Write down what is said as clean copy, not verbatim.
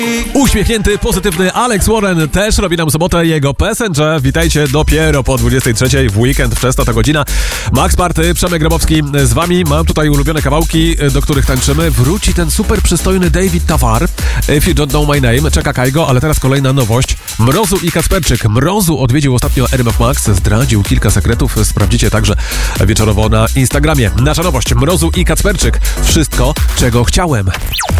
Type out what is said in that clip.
Uśmiechnięty, pozytywny Alex Warren też robi nam sobotę jego Passenger. Witajcie dopiero po 23 w weekend, wczesna ta godzina. Max Party, Przemek Grabowski z wami. Mam tutaj ulubione kawałki, do których tańczymy. Wróci ten super przystojny David Tafar. If you don't know my name, czeka Kaigo, ale teraz kolejna nowość. Mrozu i Kacperczyk. Mrozu odwiedził ostatnio RMF Max, zdradził kilka sekretów. Sprawdzicie także wieczorowo na Instagramie. Nasza nowość, Mrozu i Kacperczyk. Wszystko, czego chciałem.